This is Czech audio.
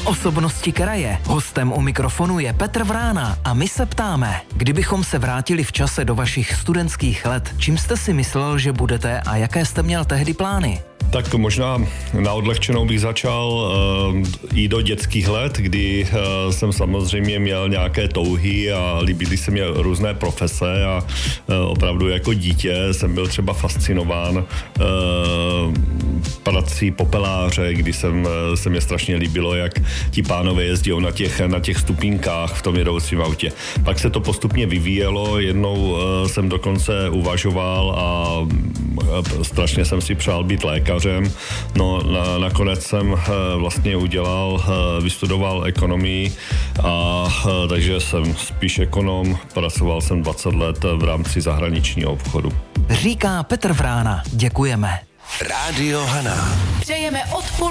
Osobnosti kraje. Hostem u mikrofonu je Petr Vrána a my se ptáme, kdybychom se vrátili v čase do vašich studentských let, čím jste si myslel, že budete a jaké jste měl tehdy plány? Tak možná na odlehčenou bych začal i do dětských let, kdy jsem samozřejmě měl nějaké touhy a líbily se mě různé profese a opravdu jako dítě jsem byl třeba fascinován prací popeláře, kdy se mě strašně líbilo, jak ti pánové jezdí na těch stupínkách v tom jedoucím autě. Pak se to postupně vyvíjelo, jednou jsem dokonce uvažoval a strašně jsem si přál být lékařem. No, nakonec jsem vlastně vystudoval ekonomii a takže jsem spíš ekonom, pracoval jsem 20 let v rámci zahraničního obchodu. Říká Petr Vrána, děkujeme. Rádio Hana. Přejeme